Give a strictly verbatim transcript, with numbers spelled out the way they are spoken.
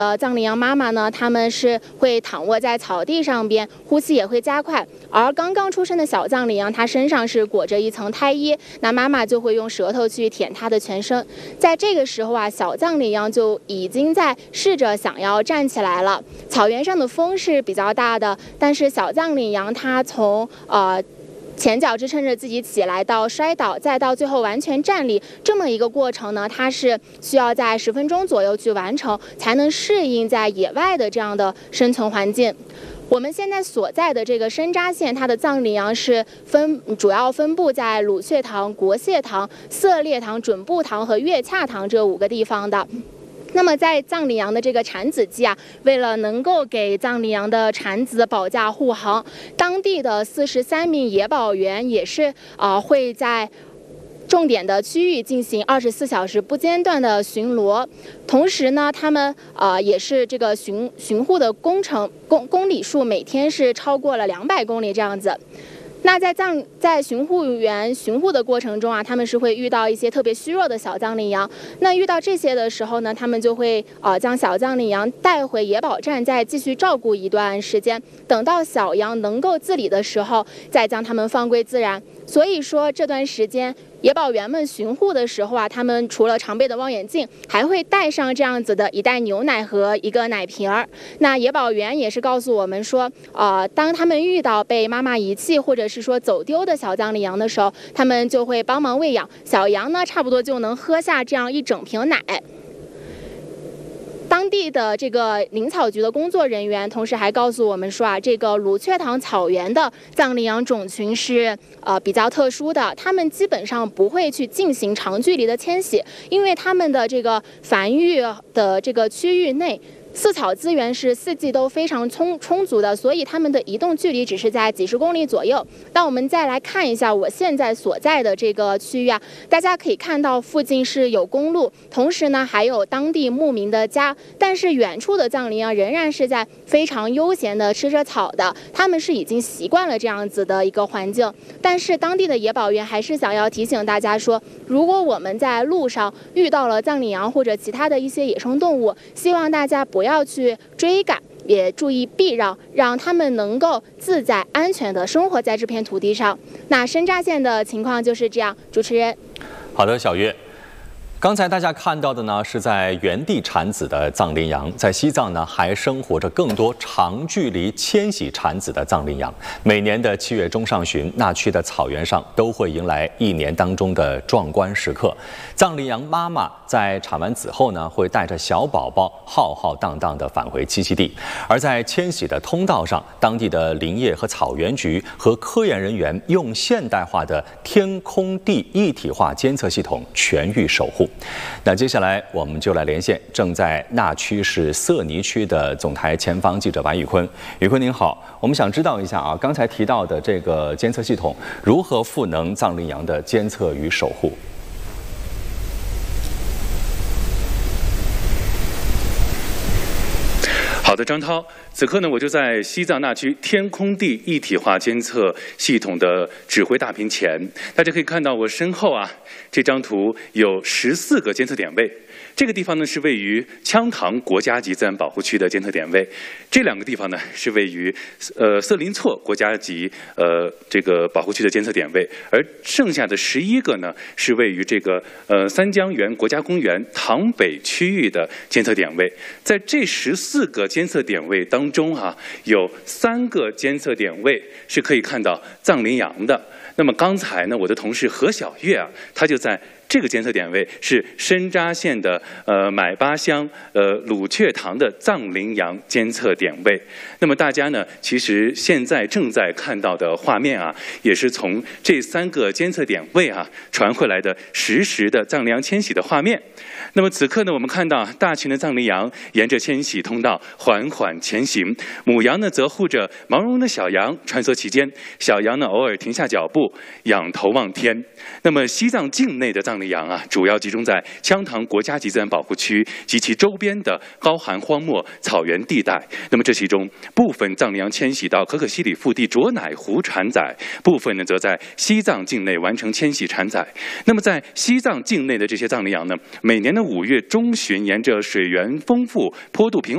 呃，藏羚羊妈妈呢，它们是会躺卧在草地上边，呼吸也会加快。而刚刚出生的小藏羚羊，它身上是裹着一层胎衣，那妈妈就会用舌头去舔它的全身。在这个时候啊，小藏羚羊就已经在试着想要站起来了。草原上的风是比较大的，但是小藏羚羊它从呃。前脚支撑着自己起来，到摔倒，再到最后完全站立，这么一个过程呢，它是需要在十分钟左右去完成，才能适应在野外的这样的生存环境。我们现在所在的这个深扎县，它的藏羚羊是分主要分布在鲁雀塘、国谢塘、色列塘、准部塘和月洽塘这五个地方的。那么在藏羚羊的这个产子季啊，为了能够给藏羚羊的产子保驾护航，当地的四十三名野保员也是啊、呃、会在重点的区域进行二十四小时不间断的巡逻。同时呢，他们呃也是这个巡巡护的工程公公里数每天是超过了两百公里这样子。那在藏在巡护员巡护的过程中啊，他们是会遇到一些特别虚弱的小藏羚羊。那遇到这些的时候呢，他们就会呃将小藏羚羊带回野保站，再继续照顾一段时间。等到小羊能够自理的时候，再将它们放归自然。所以说这段时间，野保员们巡护的时候啊，他们除了常备的望远镜，还会带上这样子的一袋牛奶和一个奶瓶儿。那野保员也是告诉我们说，呃，当他们遇到被妈妈遗弃或者是说走丢的小藏羚羊的时候，他们就会帮忙喂养。小羊呢，差不多就能喝下这样一整瓶奶。当地的这个林草局的工作人员，同时还告诉我们说啊，这个鲁雀塘草原的藏羚羊种群是呃比较特殊的，它们基本上不会去进行长距离的迁徙，因为它们的这个繁育的这个区域内，饲草资源是四季都非常充充足的，所以它们的移动距离只是在几十公里左右。那我们再来看一下我现在所在的这个区域啊，大家可以看到附近是有公路，同时呢还有当地牧民的家，但是远处的藏羚羊仍然是在非常悠闲的吃着草的，他们是已经习惯了这样子的一个环境。但是当地的野保员还是想要提醒大家说，如果我们在路上遇到了藏羚羊或者其他的一些野生动物，希望大家不要不要去追赶，也注意避让，让他们能够自在安全的生活在这片土地上。那深扎县的情况就是这样。主持人， 好的，小月。刚才大家看到的呢，是在原地产子的藏羚羊。在西藏呢，还生活着更多长距离迁徙产子的藏羚羊。每年的七月中上旬，那区的草原上都会迎来一年当中的壮观时刻。藏羚羊妈妈在产完子后呢，会带着小宝宝浩浩荡荡地返回栖息地。而在迁徙的通道上，当地的林业和草原局和科研人员用现代化的天空地一体化监测系统全域守护。那接下来我们就来连线正在那曲市色尼区的总台前方记者白宇坤。宇坤您好，我们想知道一下啊，刚才提到的这个监测系统如何赋能藏羚羊的监测与守护？ 好的，张涛，此刻呢，我就在西藏那曲天空地一体化监测系统的指挥大屏前，大家可以看到我身后啊，这张图有十四个监测点位。这个地方呢是位于羌塘国家级自然保护区的监测点位，这两个地方呢是位于呃色林措国家级呃这个保护区的监测点位，而剩下的十一个呢是位于这个呃三江源国家公园塘北区域的监测点位。在这十四个监测点位当中哈、啊，有三个监测点位是可以看到藏羚羊的。那么刚才呢，我的同事何小月啊，他就在这个监测点位是深扎县的呃买巴乡呃鲁雀塘的藏羚羊监测点位。那么大家呢，其实现在正在看到的画面啊，也是从这三个监测点位啊传回来的实时的藏羚羊迁徙的画面。那么此刻呢，我们看到大群的藏羚羊沿着迁徙通道缓缓前行，母羊呢则护着毛茸茸的小羊穿梭其间，小羊呢偶尔停下脚步，仰头望天。那么西藏境内的藏羚羊啊，主要集中在羌塘国家级自然保护区及其周边的高寒荒漠草原地带。那么这其中部分藏羚羊迁徙到可可西里腹地卓乃湖产崽，部分呢则在西藏境内完成迁徙产崽。那么在西藏境内的这些藏羚羊呢，每年的五月中旬，沿着水源丰富、坡度平